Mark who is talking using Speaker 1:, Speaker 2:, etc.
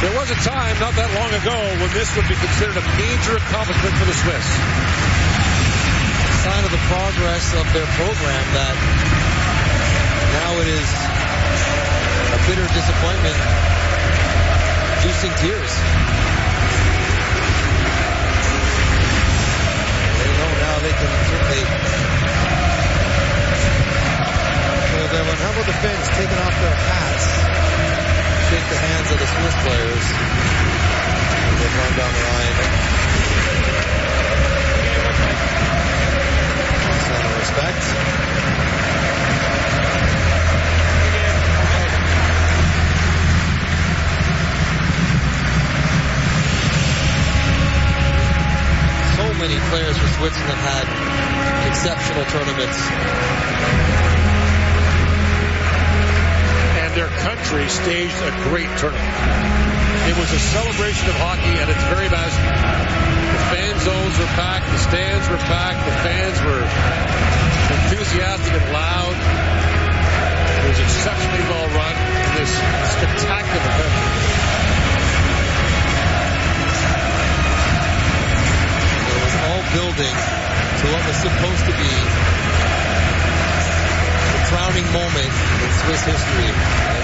Speaker 1: There was a time not that long ago when this would be considered a major accomplishment for the Swiss.
Speaker 2: Sign of the progress of their program that now it is a bitter disappointment, juicing tears. They know now they can certainly. How about the fans taking off their hats, shake the hands of the Swiss players as they run down the line. Sign of respect. So many players for Switzerland had exceptional tournaments.
Speaker 1: Their country staged a great tournament. It was a celebration of hockey at its very best. The fan zones were packed, the stands were packed, the fans were enthusiastic and loud. It was exceptionally well run in this spectacular event.
Speaker 2: It was all building to what was supposed to be crowning moment in Swiss history.